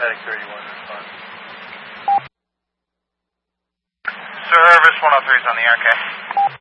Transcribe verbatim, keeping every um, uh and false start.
Medic thirty-one, respond. Service one oh three is on the air, okay?